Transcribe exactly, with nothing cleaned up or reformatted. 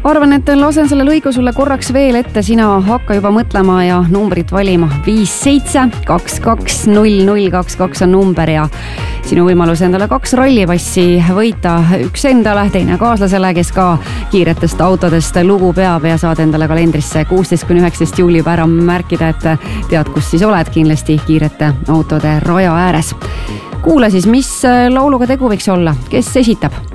arvan, et lasen selle lõigu sulle korraks veel ette, sina hakka juba mõtlema ja numbrit valima. viis seitse kaks kaks null null kaks kaks on number ja sinu võimalus endale kaks rallipassi võita, üks endale, teine kaaslasele, kes ka kiiretest autodest lugu peab ja saad endale kalendrisse kuusteist kuni üheksateist juuli juba ära märkida, et tead, kus siis oled, kindlasti kiirete autode raja ääres. Kuule siis, mis lauluga tegu võiks olla, kes esitab?